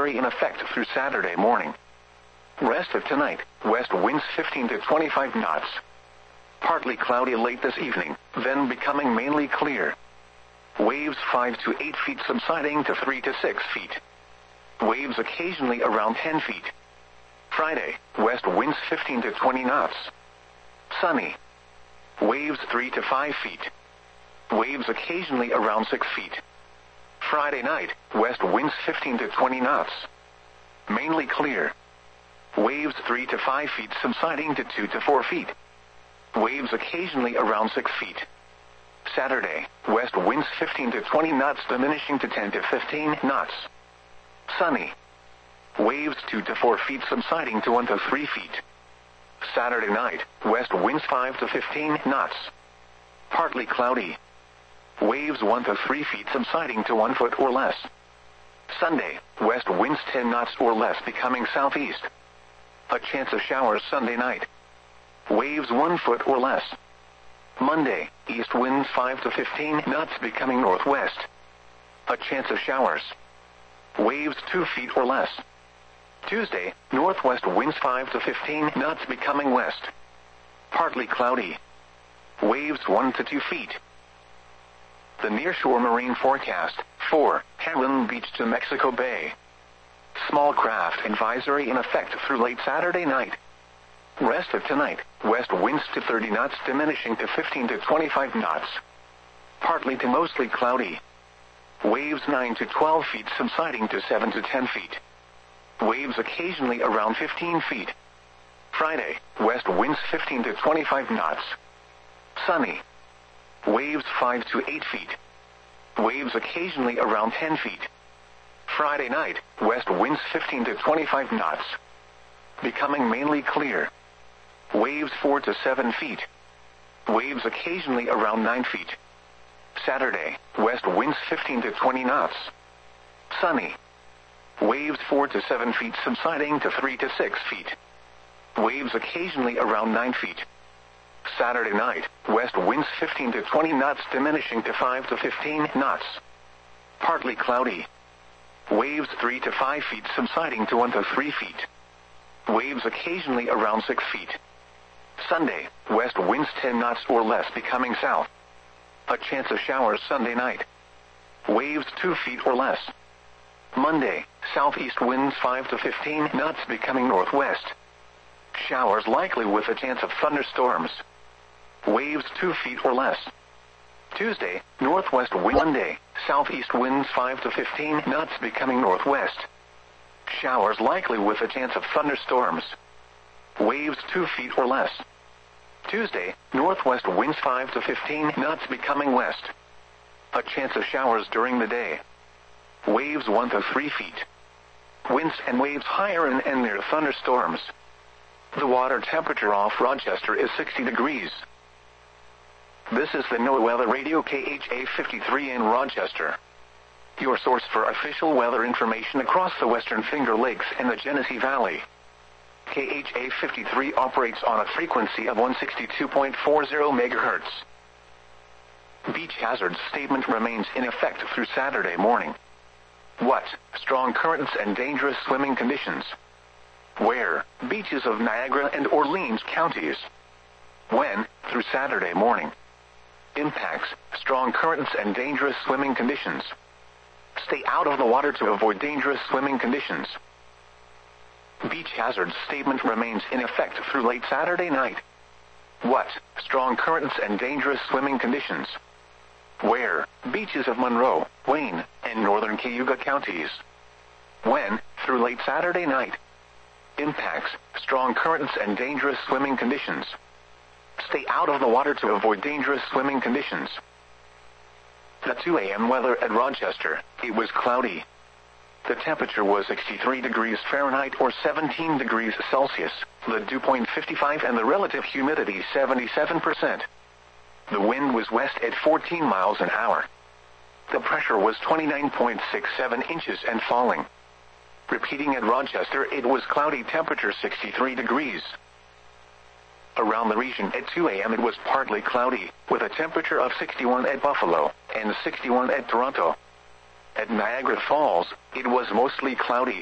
advisory in effect through Saturday morning. Rest of tonight, west winds 15 to 25 knots. Partly cloudy late this evening, then becoming mainly clear. Waves 5 to 8 feet subsiding to 3 to 6 feet. Waves occasionally around 10 feet. Friday, west winds 15 to 20 knots. Sunny. Waves 3 to 5 feet. Waves occasionally around 6 feet. Friday night, west winds 15 to 20 knots. Mainly clear. Waves 3 to 5 feet subsiding to 2 to 4 feet. Waves occasionally around 6 feet. Saturday, west winds 15 to 20 knots diminishing to 10 to 15 knots. Sunny. Waves 2 to 4 feet subsiding to 1 to 3 feet. Saturday night, west winds 5 to 15 knots. Partly cloudy. Waves 1 to 3 feet subsiding to 1 foot or less. Sunday, west winds 10 knots or less becoming southeast. A chance of showers Sunday night. Waves 1 foot or less. Monday, east winds 5 to 15 knots becoming northwest. A chance of showers. Waves 2 feet or less. Tuesday, northwest winds 5 to 15 knots becoming west. Partly cloudy. Waves 1 to 2 feet. The nearshore marine forecast, for Heron Beach to Mexico Bay. Small craft advisory in effect through late Saturday night. Rest of tonight, west winds to 30 knots diminishing to 15 to 25 knots. Partly to mostly cloudy. Waves 9 to 12 feet subsiding to 7 to 10 feet. Waves occasionally around 15 feet. Friday, west winds 15 to 25 knots. Sunny. Waves 5 to 8 feet. Waves occasionally around 10 feet. Friday night, west winds 15 to 25 knots. Becoming mainly clear. Waves 4 to 7 feet. Waves occasionally around 9 feet. Saturday, west winds 15 to 20 knots. Sunny. Waves 4 to 7 feet subsiding to 3 to 6 feet. Waves occasionally around 9 feet. Saturday night, west winds 15 to 20 knots diminishing to 5 to 15 knots. Partly cloudy. Waves 3 to 5 feet subsiding to 1 to 3 feet. Waves occasionally around 6 feet. Sunday, west winds 10 knots or less becoming south. A chance of showers Sunday night. Waves 2 feet or less. Monday, southeast winds 5 to 15 knots becoming northwest. Showers likely with a chance of thunderstorms. Waves 2 feet or less. Tuesday, northwest wind. Monday, southeast winds 5 to 15 knots becoming northwest. Showers likely with a chance of thunderstorms. Waves 2 feet or less. Tuesday, northwest winds 5 to 15 knots becoming west. A chance of showers during the day. Waves 1 to 3 feet. Winds and waves higher and near thunderstorms. The water temperature off Rochester is 60 degrees. This is the NOAA Weather Radio KHA 53 in Rochester. Your source for official weather information across the Western Finger Lakes and the Genesee Valley. KHA 53 operates on a frequency of 162.40 MHz. Beach hazard statement remains in effect through Saturday morning. What? Strong currents and dangerous swimming conditions. Where? Beaches of Niagara and Orleans counties. When? Through Saturday morning. Impacts: strong currents and dangerous swimming conditions. Stay out of the water to avoid dangerous swimming conditions. Beach hazard statement remains in effect through late Saturday night. What? Strong currents and dangerous swimming conditions. Where? Beaches of Monroe, Wayne, and northern Cayuga counties. When? Through late Saturday night. Impacts: strong currents and dangerous swimming conditions. Stay out of the water to avoid dangerous swimming conditions. The 2 a.m. weather at Rochester: it was cloudy. The temperature was 63 degrees Fahrenheit or 17 degrees Celsius, the dew point 55 and the relative humidity 77%. The wind was west at 14 miles an hour. The pressure was 29.67 inches and falling. Repeating at Rochester, it was cloudy, temperature 63 degrees. Around the region at 2 a.m. it was partly cloudy, with a temperature of 61 at Buffalo and 61 at Toronto. At Niagara Falls, it was mostly cloudy.